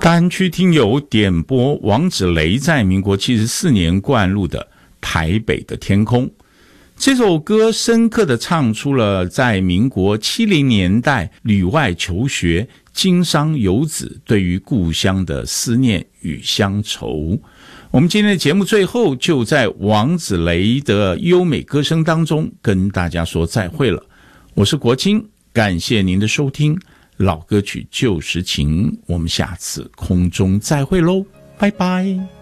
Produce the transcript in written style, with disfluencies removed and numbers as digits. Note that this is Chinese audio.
单曲听友点播王芷雷在民国74年灌录的《台北的天空》。这首歌深刻地唱出了在民国70年代旅外求学经商游子对于故乡的思念与乡愁。我们今天的节目最后就在王芷雷的优美歌声当中跟大家说再会了。我是国清，感谢您的收听，老歌曲旧时情，我们下次空中再会喽，拜拜。